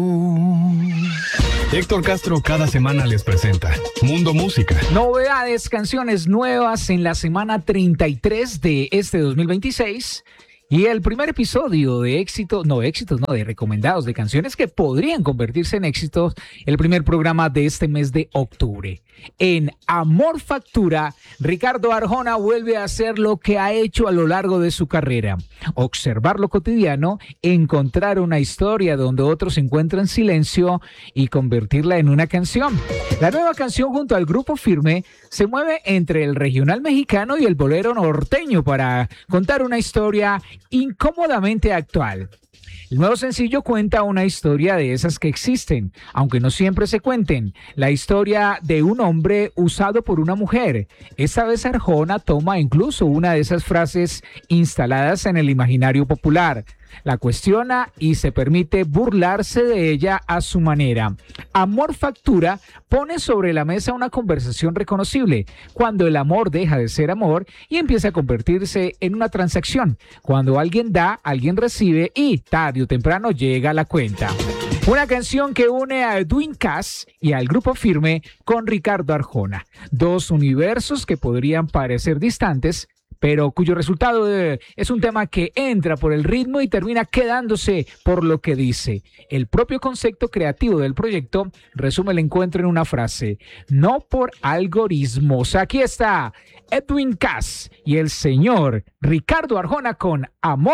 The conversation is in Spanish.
Héctor Castro cada semana les presenta Mundo Música. Novedades, canciones nuevas en la semana 33 de este 2026. Y el primer episodio de de recomendados, de canciones que podrían convertirse en éxitos, el primer programa de este mes de octubre. En Amor Factura, Ricardo Arjona vuelve a hacer lo que ha hecho a lo largo de su carrera: observar lo cotidiano, encontrar una historia donde otros encuentran silencio y convertirla en una canción. La nueva canción junto al Grupo Firme se mueve entre el regional mexicano y el bolero norteño para contar una historia incómodamente actual. El nuevo sencillo cuenta una historia de esas que existen, aunque no siempre se cuenten. La historia de un hombre usado por una mujer. Esta vez Arjona toma incluso una de esas frases instaladas en el imaginario popular. La cuestiona y se permite burlarse de ella a su manera. Amor Factura pone sobre la mesa una conversación reconocible, cuando el amor deja de ser amor y empieza a convertirse en una transacción, cuando alguien da, alguien recibe y tarde o temprano llega la cuenta. Una canción que une a Edwin Cass y al Grupo Firme con Ricardo Arjona, dos universos que podrían parecer distantes, pero cuyo resultado es un tema que entra por el ritmo y termina quedándose por lo que dice. El propio concepto creativo del proyecto resume el encuentro en una frase: no por algoritmos. Aquí está Edwin Cass y el señor Ricardo Arjona con Amor